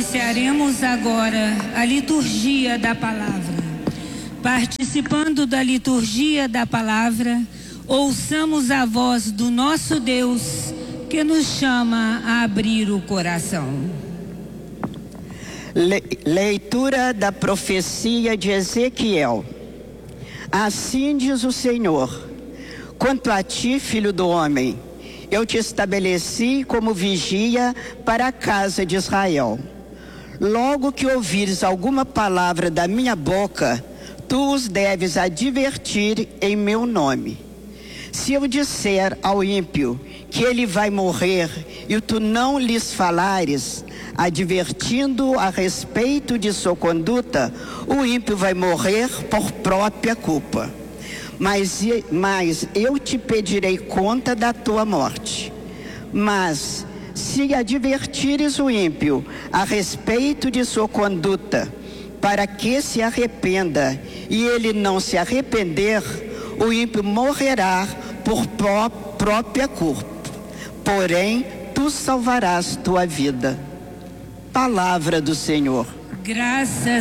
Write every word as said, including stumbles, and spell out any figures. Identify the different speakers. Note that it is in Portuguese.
Speaker 1: Iniciaremos agora a liturgia da palavra. Participando da liturgia da palavra, ouçamos a voz do nosso Deus que nos chama a abrir o coração.
Speaker 2: Le- leitura da profecia de Ezequiel. Assim diz o Senhor: quanto a ti, filho do homem, eu te estabeleci como vigia para a casa de Israel. Logo que ouvires alguma palavra da minha boca, tu os deves advertir em meu nome. Se eu disser ao ímpio que ele vai morrer e tu não lhes falares, advertindo a respeito de sua conduta, o ímpio vai morrer por própria culpa. Mas, mas eu te pedirei conta da tua morte. Mas se advertires o ímpio a respeito de sua conduta, para que se arrependa, e ele não se arrepender, o ímpio morrerá por pró- própria culpa. Porém, tu salvarás tua vida. Palavra do Senhor.
Speaker 1: Graças